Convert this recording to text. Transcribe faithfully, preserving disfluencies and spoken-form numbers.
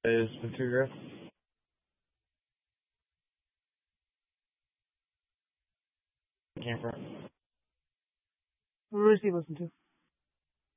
Is Ventura? Campfront. What does he listen to?